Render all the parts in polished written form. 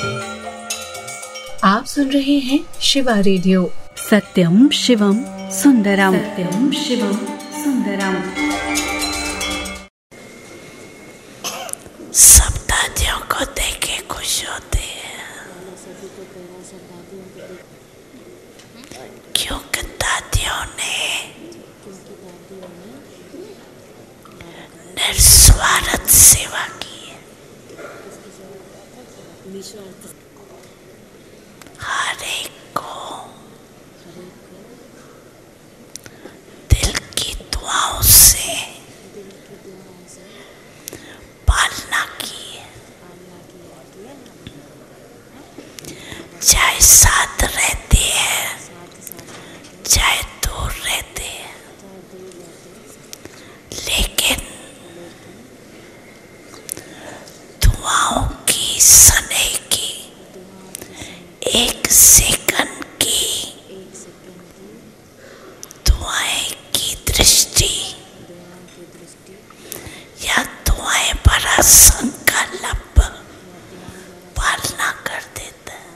आप सुन रहे हैं शिवा रेडियो। सत्यम शिवम सुंदरम, सत्यम शिवम सुंदरम। सब दादियों को देख के खुश होते हैं, क्योंकि दादियों ने निस्वार्थ सेवा की है। हर एक को दिल की दुआओं से पालना की है, चाहे साथ रहते हैं चाहे दूर रहते हैं, लेकिन दुआओं की, स्नेह की, एक सेकंड की दुआएं की दृष्टि या दुआएं भरा संकल्प पालना कर देता है।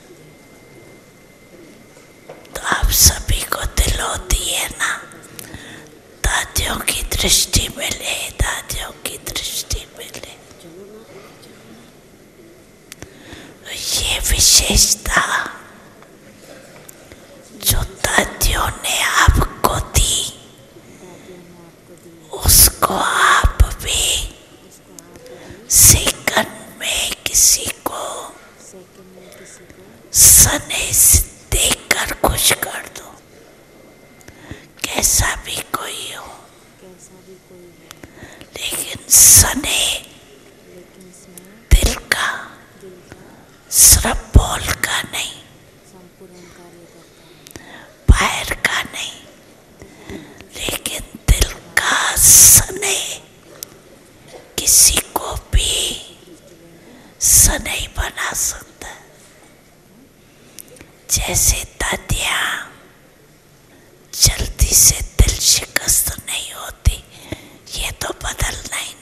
तो आप सभी को दिल होती है ना, दादियों की दृष्टि मिले, दादियों की दृष्टि मिले। ये विशेषता जो दादियों ने आपको दी, उसको आप भी सेकंड में किसी को स्नेह देकर खुश कर दो, कैसा भी कोई हो, लेकिन स्नेह दिल का, सिर्फ बोल का नहीं, बाहर का नहीं, लेकिन दिल का स्नेह किसी को भी स्नेह बना सकता है। जैसे दादियाँ जल्दी से दिल शिकस्त नहीं होती, ये तो बदलना ही